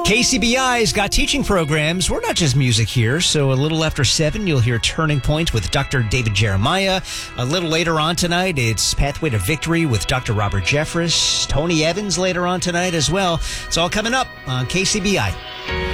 KCBI's got teaching programs. We're not just music here. So a little after 7, you'll hear Turning Point with Dr. David Jeremiah. A little later on tonight, it's Pathway to Victory with Dr. Robert Jeffress. Tony Evans later on tonight as well. It's all coming up on KCBI.